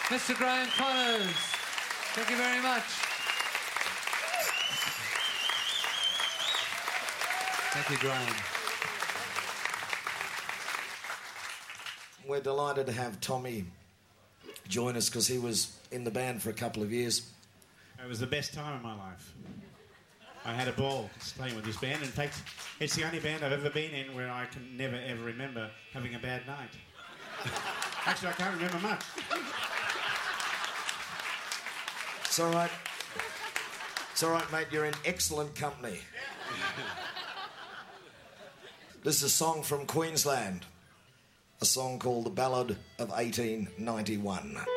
Mr. Graham Connors. Thank you very much. Thank you, Graham. We're delighted to have Tommy join us because he was in the band for a couple of years. It was the best time of my life. I had a ball playing with this band. In fact, it's the only band I've ever been in where I can never, ever remember having a bad night. Actually, I can't remember much. It's all right. It's all right, mate. You're in excellent company. This is a song from Queensland. A song called The Ballad of 1891.